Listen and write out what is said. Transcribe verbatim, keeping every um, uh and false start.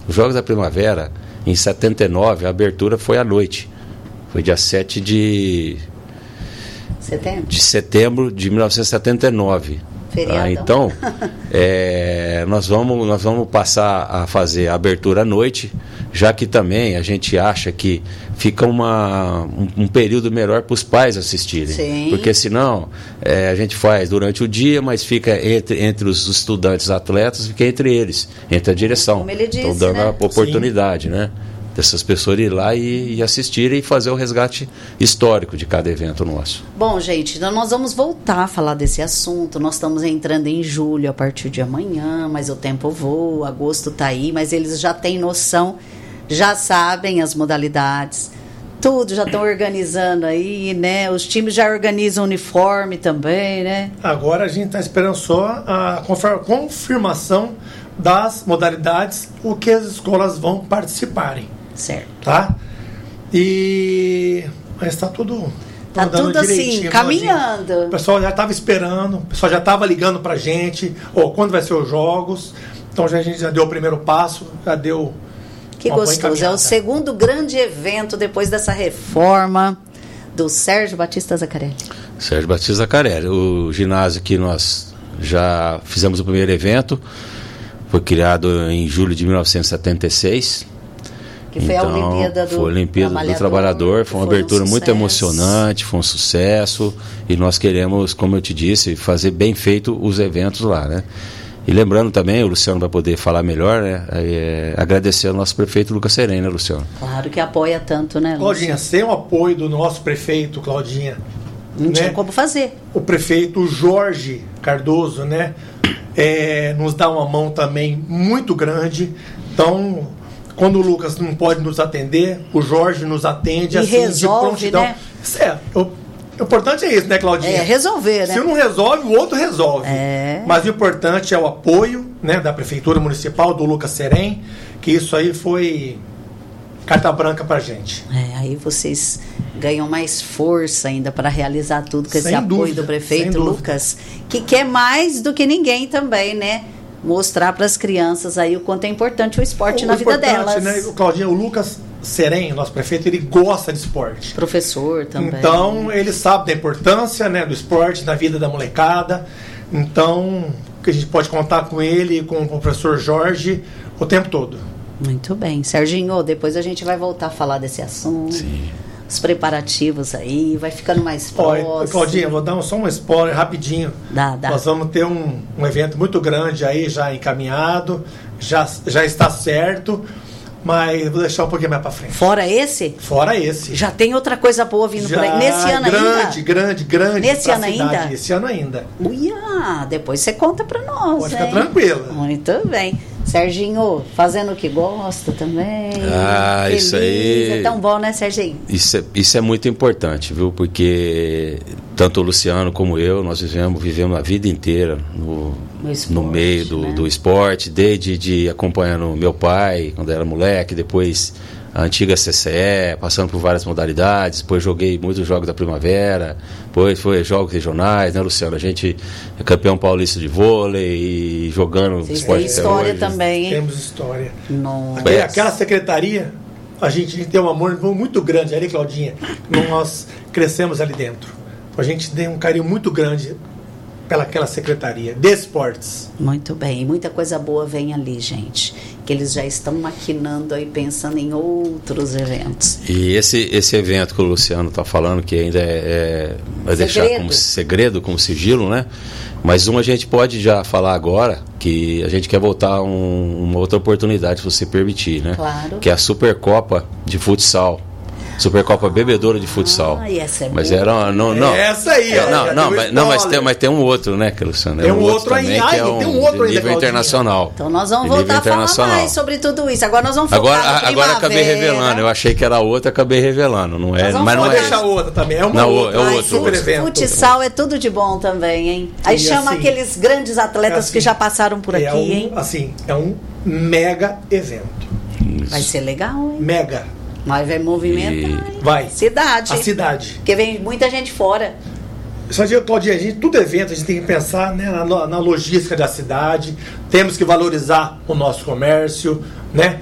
Os Jogos da Primavera, em setenta e nove, a abertura foi à noite. Foi dia sete de setembro de, setembro de mil novecentos e setenta e nove. Ah, então, é, nós, vamos, nós vamos passar a fazer a abertura à noite, já que também a gente acha que fica uma, um, um período melhor para os pais assistirem. Sim. Porque senão é, a gente faz durante o dia, mas fica entre, entre os estudantes atletas, fica entre eles, entre a direção. Como ele disse, então, dando né? a oportunidade, né? Dessas pessoas ir lá e, e assistirem e fazer o resgate histórico de cada evento nosso. Bom, gente, então nós vamos voltar a falar desse assunto. Nós estamos entrando em julho a partir de amanhã, mas o tempo voa, agosto está aí, mas eles já têm noção, já sabem as modalidades, tudo, já estão organizando aí, né? Os times já organizam uniforme também, né? Agora a gente está esperando só a confirmação das modalidades, o que as escolas vão participarem. Certo. Tá? E... Mas está tudo... Tá tudo assim, caminhando. O pessoal já estava esperando, o pessoal já estava ligando pra gente, ou oh, quando vai ser os jogos. Então já, a gente já deu o primeiro passo, já deu... Que gostoso. É o segundo grande evento depois dessa reforma do Sérgio Batista Zaccarelli. Sérgio Batista Zaccarelli. O ginásio que nós já fizemos o primeiro evento foi criado em julho de mil novecentos e setenta e seis. Que foi então, a Olimpíada do, foi a Olimpíada Trabalhador, do Trabalhador. Foi uma foi abertura um muito emocionante, foi um sucesso. E nós queremos, como eu te disse, fazer bem feito os eventos lá, né? E lembrando também, o Luciano vai poder falar melhor, né? É, agradecer ao nosso prefeito Lucas Serem, né, Luciano? Claro que apoia tanto, né, Luciano? Claudinha, sem o apoio do nosso prefeito, Claudinha... Não né? tinha como fazer. O prefeito Jorge Cardoso, né? É, nos dá uma mão também muito grande. Então, quando o Lucas não pode nos atender, o Jorge nos atende e assim, resolve, de prontidão. né? É, o, o importante é isso, né, Claudinha? É, resolver, né? Se um não resolve, o outro resolve. É. Mas o importante é o apoio, né, da Prefeitura Municipal, do Lucas Serem, que isso aí foi carta branca pra gente. É, aí vocês ganham mais força ainda para realizar tudo com Sem esse apoio dúvida, do prefeito sem Lucas, que quer mais do que ninguém também, né? Mostrar para as crianças aí o quanto é importante o esporte o na vida delas. Né? O Claudinha, o Lucas Serem, nosso prefeito, ele gosta de esporte. Professor também. Então, ele sabe da importância, né, do esporte na vida da molecada. Então, que a gente pode contar com ele, com o professor Jorge, o tempo todo. Muito bem. Serginho, depois a gente vai voltar a falar desse assunto. Sim. Os preparativos aí, vai ficando mais próximo. Olha, Claudinha, vou dar só um spoiler rapidinho. Dá, dá. Nós vamos ter um, um evento muito grande aí, já encaminhado, já, já está certo, mas vou deixar um pouquinho mais para frente. Fora esse? Fora esse. Já tem outra coisa boa vindo já, por aí. Nesse ano grande, ainda? Grande, grande, grande. Nesse ano cidade. ainda? Esse ano ainda. Uia, depois você conta para nós. Pode hein? ficar tranquila. Muito bem. Serginho, fazendo o que gosta também. Ah, feliz, isso aí. É tão bom, né, Serginho? Isso é, isso é muito importante, viu? Porque tanto o Luciano como eu, nós vivemos, vivemos a vida inteira no, no, esporte, no meio do, né? do esporte, desde de acompanhando meu pai, quando era moleque, depois a antiga C C E, passando por várias modalidades, depois joguei muitos jogos da Primavera, depois foi jogos regionais, né, Luciano? A gente é campeão paulista de vôlei e jogando Vocês esporte têm história hoje. também, hein? Temos história. Nossa. Aquele, aquela secretaria, a gente tem um amor muito grande ali, Claudinha. Nós crescemos ali dentro. A gente tem um carinho muito grande pelaquela secretaria de esportes. Muito bem, muita coisa boa vem ali, gente, que eles já estão maquinando aí, pensando em outros eventos. E esse, esse evento que o Luciano está falando, que ainda é, é vai segredo. deixar como segredo, como sigilo, né? Mas um a gente pode já falar agora, que a gente quer voltar um, uma outra oportunidade, se você permitir, né? Claro. Que é a Supercopa de Futsal. Supercopa Bebedouro de Futsal. Ah, e essa é mas boa. era não, não. Essa aí, é, ó, não, já não, deu mas, não, mas spoiler. tem, mas tem um outro, né, que Luciano? Tem um um outro também aí, que é ai, um tem um outro de ainda, nível Claudinha. internacional. Então nós vamos De nível voltar a falar internacional. mais sobre tudo isso. Agora nós vamos focar Agora, no a- agora acabei Primavera. revelando. Eu achei que era outra, acabei revelando. Não é, Nós vamos mas não Pode é. deixar outra também. É uma Não, outra, é um outro, super outro. evento. Futsal é tudo de bom também, hein? Aí E chama assim, aqueles grandes atletas é assim, que já passaram por aqui, é um, hein? Assim, é um mega evento. Vai ser legal, hein? Mega. Mas vai movimentar, E- hein? Vai. Cidade. A cidade. Porque vem muita gente fora. Só digo, Claudinha, a gente, todo evento a gente tem que pensar, né, na, na logística da cidade. Temos que valorizar o nosso comércio, né?